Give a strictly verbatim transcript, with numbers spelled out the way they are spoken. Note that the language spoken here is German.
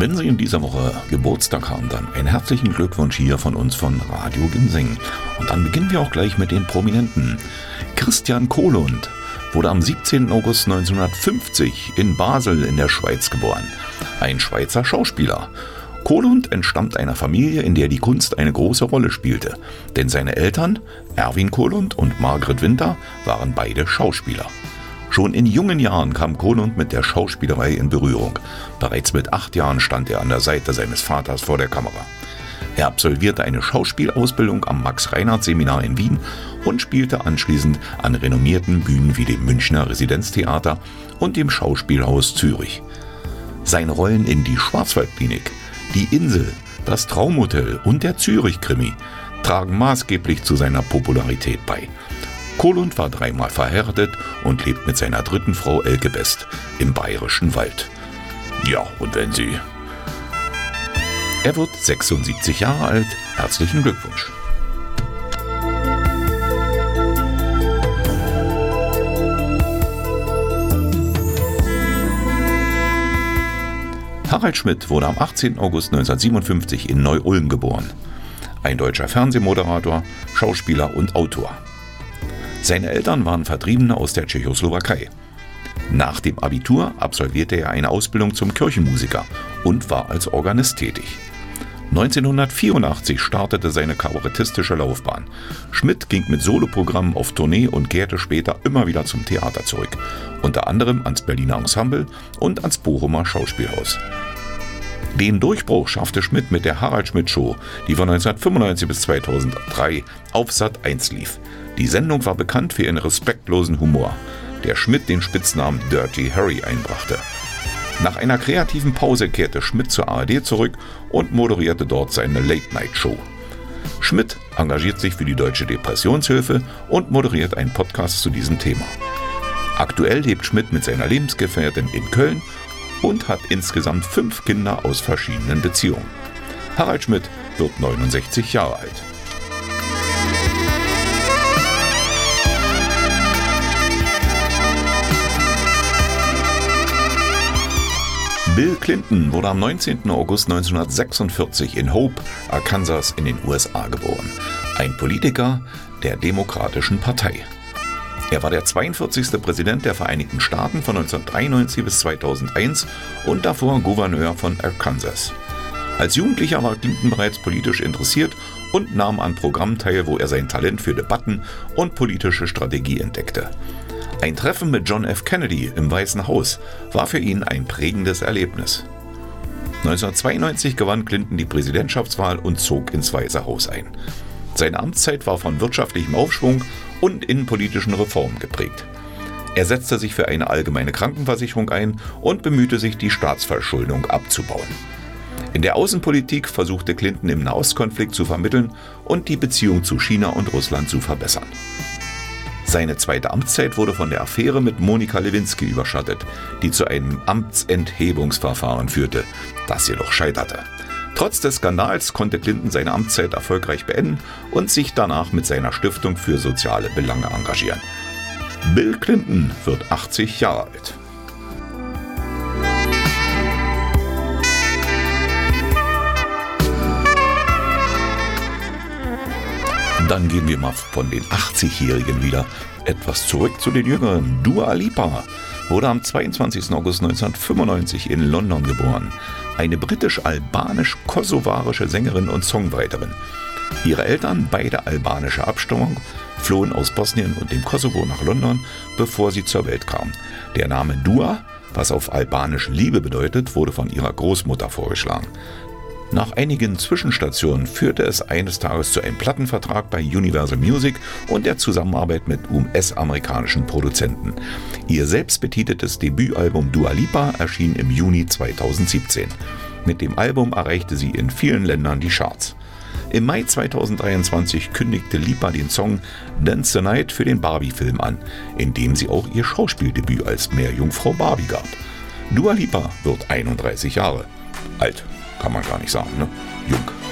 Wenn Sie in dieser Woche Geburtstag haben, dann einen herzlichen Glückwunsch hier von uns von Radio Ginseng. Und dann beginnen wir auch gleich mit den Prominenten. Christian Kohlund wurde am siebzehnten August neunzehnhundertfünfzig in Basel in der Schweiz geboren. Ein Schweizer Schauspieler. Kohlund entstammt einer Familie, in der die Kunst eine große Rolle spielte. Denn seine Eltern, Erwin Kohlund und Margret Winter, waren beide Schauspieler. Schon in jungen Jahren kam Kohlund mit der Schauspielerei in Berührung. Bereits mit acht Jahren stand er an der Seite seines Vaters vor der Kamera. Er absolvierte eine Schauspielausbildung am Max-Reinhardt-Seminar in Wien und spielte anschließend an renommierten Bühnen wie dem Münchner Residenztheater und dem Schauspielhaus Zürich. Seine Rollen in Die Schwarzwaldklinik, Die Insel, Das Traumhotel und der Zürich-Krimi tragen maßgeblich zu seiner Popularität bei. Kohlund war dreimal verheiratet und lebt mit seiner dritten Frau Elke Best im Bayerischen Wald. Ja, und wenn Sie... Er wird sechsundsiebzig Jahre alt. Herzlichen Glückwunsch. Harald Schmidt wurde am achtzehnten August neunzehnhundertsiebenundfünfzig in Neu-Ulm geboren. Ein deutscher Fernsehmoderator, Schauspieler und Autor. Seine Eltern waren Vertriebene aus der Tschechoslowakei. Nach dem Abitur absolvierte er eine Ausbildung zum Kirchenmusiker und war als Organist tätig. neunzehnhundertvierundachtzig startete seine kabarettistische Laufbahn. Schmidt ging mit Soloprogrammen auf Tournee und kehrte später immer wieder zum Theater zurück. Unter anderem ans Berliner Ensemble und ans Bochumer Schauspielhaus. Den Durchbruch schaffte Schmidt mit der Harald Schmidt Show, die von neunzehnhundertfünfundneunzig bis zweitausenddrei auf Sat eins lief. Die Sendung war bekannt für ihren respektlosen Humor, der Schmidt den Spitznamen Dirty Harry einbrachte. Nach einer kreativen Pause kehrte Schmidt zur A R D zurück und moderierte dort seine Late-Night-Show. Schmidt engagiert sich für die Deutsche Depressionshilfe und moderiert einen Podcast zu diesem Thema. Aktuell lebt Schmidt mit seiner Lebensgefährtin in Köln und hat insgesamt fünf Kinder aus verschiedenen Beziehungen. Harald Schmidt wird neunundsechzig Jahre alt. Bill Clinton wurde am neunzehnten August neunzehnhundertsechsundvierzig in Hope, Arkansas in den U S A geboren. Ein Politiker der Demokratischen Partei. Er war der zweiundvierzigste Präsident der Vereinigten Staaten von neunzehnhundertdreiundneunzig bis zweitausendeins und davor Gouverneur von Arkansas. Als Jugendlicher war Clinton bereits politisch interessiert und nahm an Programmen teil, wo er sein Talent für Debatten und politische Strategie entdeckte. Ein Treffen mit John F. Kennedy im Weißen Haus war für ihn ein prägendes Erlebnis. neunzehnhundertzweiundneunzig gewann Clinton die Präsidentschaftswahl und zog ins Weiße Haus ein. Seine Amtszeit war von wirtschaftlichem Aufschwung und innenpolitischen Reformen geprägt. Er setzte sich für eine allgemeine Krankenversicherung ein und bemühte sich, die Staatsverschuldung abzubauen. In der Außenpolitik versuchte Clinton im Nahostkonflikt zu vermitteln und die Beziehung zu China und Russland zu verbessern. Seine zweite Amtszeit wurde von der Affäre mit Monika Lewinsky überschattet, die zu einem Amtsenthebungsverfahren führte, das jedoch scheiterte. Trotz des Skandals konnte Clinton seine Amtszeit erfolgreich beenden und sich danach mit seiner Stiftung für soziale Belange engagieren. Bill Clinton wird achtzig Jahre alt. Dann gehen wir mal von den achtzigjährigen wieder etwas zurück zu den Jüngeren. Dua Lipa wurde am zweiundzwanzigsten August neunzehnhundertfünfundneunzig in London geboren. Eine britisch-albanisch-kosovarische Sängerin und Songwriterin. Ihre Eltern, beide albanischer Abstammung, flohen aus Bosnien und dem Kosovo nach London, bevor sie zur Welt kamen. Der Name Dua, was auf Albanisch Liebe bedeutet, wurde von ihrer Großmutter vorgeschlagen. Nach einigen Zwischenstationen führte es eines Tages zu einem Plattenvertrag bei Universal Music und der Zusammenarbeit mit U S-amerikanischen Produzenten. Ihr selbstbetiteltes Debütalbum Dua Lipa erschien im Juni zweitausendsiebzehn. Mit dem Album erreichte sie in vielen Ländern die Charts. Im Mai zweitausenddreiundzwanzig kündigte Lipa den Song Dance the Night für den Barbie-Film an, in dem sie auch ihr Schauspieldebüt als Meerjungfrau Barbie gab. Dua Lipa wird einunddreißig Jahre alt. Kann man gar nicht sagen, ne? Jung.